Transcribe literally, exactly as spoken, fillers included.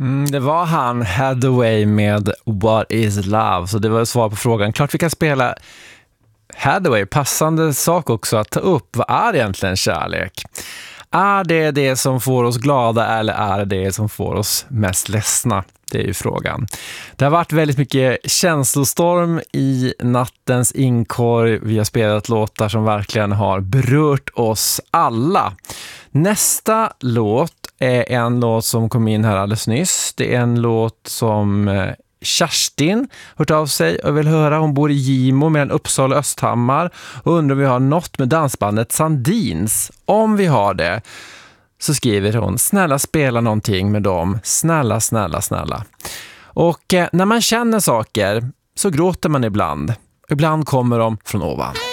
Mm, det var han, Hathaway med What is Love. Så det var svar på frågan. Klart vi kan spela Hathaway. Passande sak också att ta upp. Vad är egentligen kärlek? Är det det som får oss glada eller är det det som får oss mest ledsna? Det är ju frågan. Det har varit väldigt mycket känslostorm i nattens inkorg. Vi har spelat låtar som verkligen har berört oss alla. Nästa låt är en låt som kom in här alldeles nyss. Det är en låt som Kerstin hört av sig och vill höra. Hon bor i Gimo mellan Uppsala och Östhammar och undrar om vi har något med dansbandet Sandins. Om vi har det så skriver hon: snälla spela någonting med dem. Snälla, snälla, snälla. Och eh, när man känner saker så gråter man ibland. Ibland kommer de från ovan.